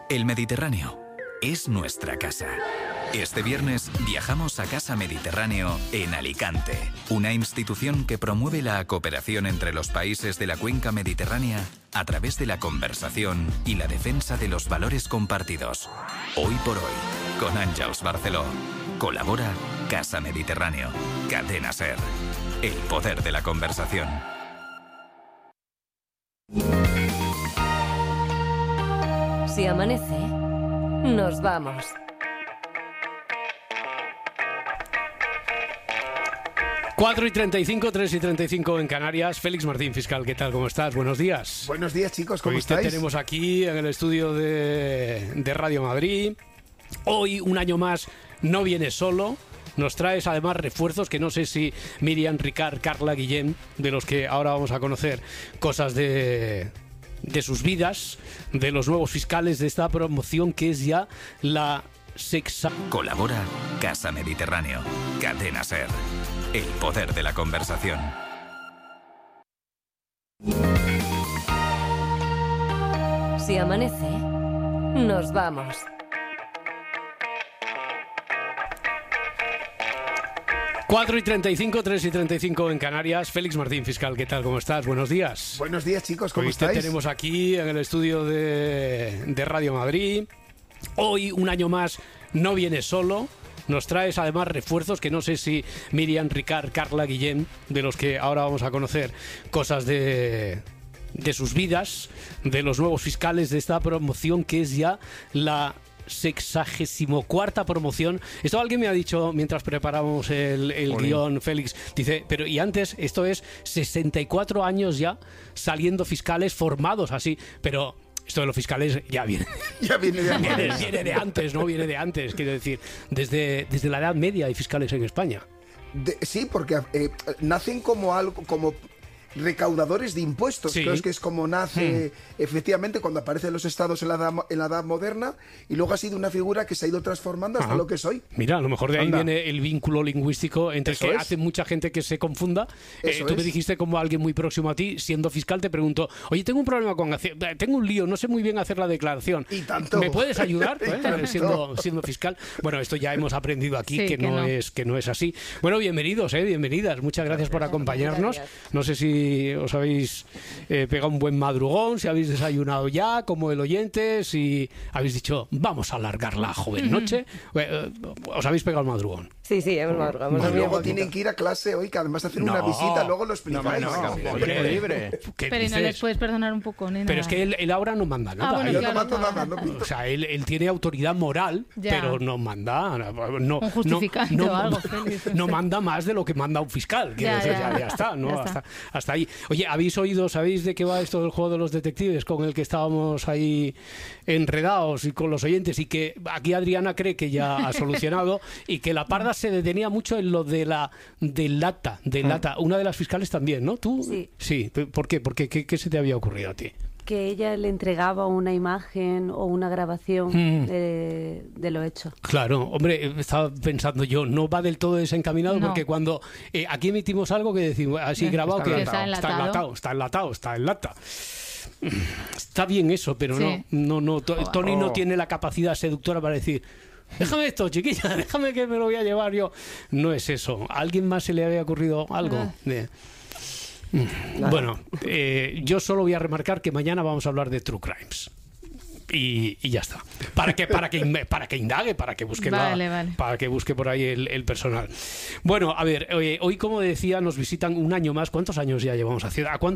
El Mediterráneo es nuestra casa. Este viernes viajamos a Casa Mediterráneo en Alicante, una institución que promueve la cooperación entre los países de la cuenca mediterránea a través de la conversación y la defensa de los valores compartidos. Hoy por hoy, con Àngels Barceló. Colabora Casa Mediterráneo. Cadena SER. El poder de la conversación. Si amanece, nos vamos. Cuatro y 35, 3 y 35 en Canarias. Félix Martín, fiscal, ¿qué tal? ¿Cómo estás? Buenos días. Buenos días, chicos, ¿cómo Hoy estáis? te tenemos aquí en el estudio de Radio Madrid. Hoy, un año más, no vienes solo. Nos traes además refuerzos que no sé si Miriam, Ricard, Carla, Guillem, de los que ahora vamos a conocer cosas de sus vidas, de los nuevos fiscales de esta promoción que es ya la sexta. Colabora Casa Mediterráneo. Cadena SER. El poder de la conversación. Si amanece, nos vamos. Cuatro y 35, 3 y 35 en Canarias. Félix Martín, fiscal, ¿qué tal? ¿Cómo estás? Buenos días. Buenos días, chicos, ¿cómo Hoy estáis? te tenemos aquí en el estudio de Radio Madrid. Hoy, un año más, no vienes solo. Nos traes además refuerzos que no sé si Miriam, Ricard, Carla, Guillem, de los que ahora vamos a conocer cosas de sus vidas, de los nuevos fiscales de esta promoción que es ya la 64ª promoción. Esto alguien me ha dicho mientras preparábamos el guión, Félix. Dice, pero y antes, esto es 64 años ya saliendo fiscales formados así, pero esto de los fiscales ya viene. Ya viene de antes. Viene de antes, ¿no? Viene de antes, quiero decir. Desde la Edad Media hay fiscales en España. Sí, porque nacen como algo, como recaudadores de impuestos. Sí. Creo que es como nace efectivamente cuando aparecen los estados en la edad moderna, y luego ha sido una figura que se ha ido transformando hasta lo que es hoy. Mira, a lo mejor de ahí Anda. viene el vínculo lingüístico entre Eso que es. hace mucha gente que se confunda. Eso Tú me es. dijiste, como alguien muy próximo a ti, siendo fiscal, te preguntó, oye, tengo un problema tengo un lío, no sé muy bien hacer la declaración. Y tanto. ¿Me puedes ayudar? Y tanto. Siendo fiscal. Bueno, esto ya hemos aprendido aquí Sí, que no es así. Bueno, bienvenidos, bienvenidas. Muchas gracias por acompañarnos. Gracias. No sé si os habéis pegado un buen madrugón, si habéis desayunado ya, como el oyente, si habéis dicho, vamos a alargar la joven noche. ¿Os habéis pegado el madrugón? Sí, hemos madrugado. Hemos Y dormido luego poquito. tienen que ir a clase hoy, que además hacen No. una visita, luego lo explicáis. Hombre, libre. ¿Qué Pero ¿y no dices? les puedes perdonar un poco, nena? Pero es que él ahora no manda nada. bueno, Yo claro, no mando claro. nada, no pinto. O sea, él tiene autoridad moral, Ya. pero no manda. No, Un justificante no, o algo, Félix. no manda más de lo que manda un fiscal. Quiero Ya, decir, ya. ya está, ¿no? Ya está. Hasta ahí. Oye, ¿sabéis de qué va esto del juego de los detectives con el que estábamos ahí enredados y con los oyentes? Y que aquí Adriana cree que ya ha solucionado y que la Parda se detenía mucho en lo de la lata. Una de las fiscales también, ¿no? ¿Tú? Sí. Sí. ¿Por qué? ¿Qué se te había ocurrido a ti? Que ella le entregaba una imagen o una grabación de lo hecho. Claro, hombre, estaba pensando yo, no va del todo desencaminado, No. porque cuando aquí emitimos algo que decimos así grabado, está que enlatado. está en lata. Está bien eso, pero Sí. no. Tony no tiene la capacidad seductora para decir, déjame esto, chiquilla, déjame que me lo voy a llevar yo. No es eso. ¿A alguien más se le había ocurrido algo? Bueno, yo solo voy a remarcar que mañana vamos a hablar de True Crimes. Y ya está. Para que indague, para que busque Vale. para que busque por ahí el personal. Bueno, a ver, hoy, como decía, nos visitan un año más. ¿Cuántos años ya llevamos haciendo?